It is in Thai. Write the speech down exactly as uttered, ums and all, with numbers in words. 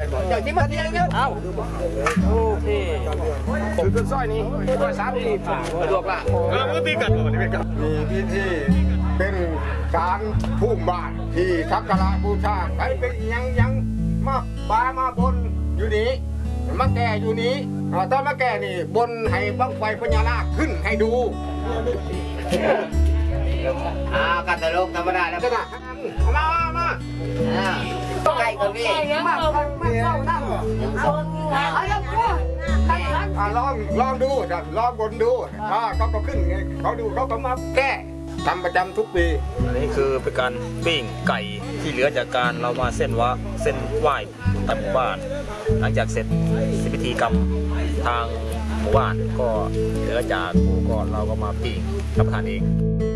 เดี๋ยวที่มาเที่ยงเนี่ยเอ้าโอเคผมคือสร้อยนี้สร้อยสามสิบสะดวกละเออมือตีกันบ่นี่เป็นกันมีพิธีเป็นการพุ่มบาทที่ทักการะบูชาใครเป็นยังยังมาบามาบนอยู่นี้มาแก่อยู่นี้ตอนมาแก่นี่บนให้บังไฟพญานาคขึ้นให้ดูอ่ากันตลกธรรมดาแล้วก็นะมามามาต้องไก่กับพี่มามาเข้านั่งเอาเอาเอาลองลองดูจ้ะลองบนดูอ่าเขาก็ขึ้นเขาดูเขาก็มาแก้ทำประจำทุกปีอันนี้คือเป็นการปิ้งไก่ที่เหลือจากการเรามาเส้นวะเส้นไหว้ตามหมู่บ้านหลังจากเสร็จพิธีกรรมทางหมู่บ้านก็เหลือจากกูก็เราก็มาปิ้งรับประทานเอง